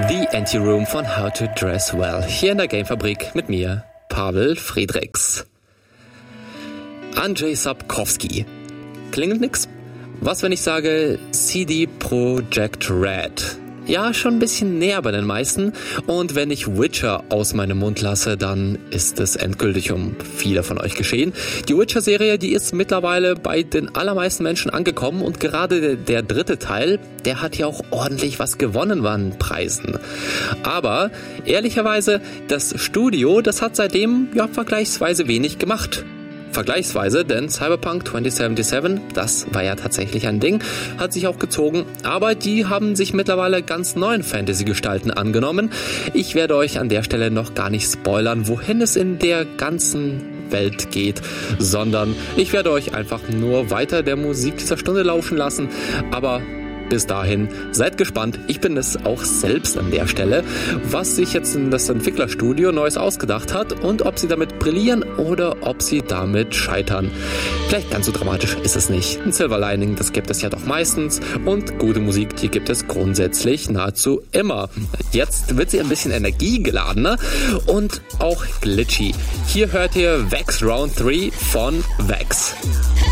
The Anti-Room von How to Dress Well. Hier in der Gamefabrik mit mir, Pavel Friedrichs. Andrzej Sapkowski. Klingelt nix? Was, wenn ich sage CD Projekt Red? Ja, schon ein bisschen näher bei den meisten. Und wenn ich Witcher aus meinem Mund lasse, dann ist es endgültig um viele von euch geschehen. Die Witcher-Serie, die ist mittlerweile bei den allermeisten Menschen angekommen und gerade der dritte Teil, der hat ja auch ordentlich was gewonnen an Preisen. Aber ehrlicherweise, das Studio, das hat seitdem ja vergleichsweise wenig gemacht. Vergleichsweise, denn Cyberpunk 2077, das war ja tatsächlich ein Ding, hat sich auch gezogen, aber die haben sich mittlerweile ganz neuen Fantasy-Gestalten angenommen. Ich werde euch an der Stelle noch gar nicht spoilern, wohin es in der ganzen Welt geht, sondern ich werde euch einfach nur weiter der Musik dieser Stunde lauschen lassen, aber bis dahin, seid gespannt, ich bin es auch selbst an der Stelle, was sich jetzt in das Entwicklerstudio Neues ausgedacht hat und ob sie damit brillieren oder ob sie damit scheitern. Vielleicht ganz so dramatisch ist es nicht. Ein Silver Lining, das gibt es ja doch meistens und gute Musik, die gibt es grundsätzlich nahezu immer. Jetzt wird sie ein bisschen energiegeladener und auch glitchy. Hier hört ihr Vex Round 3 von Vex.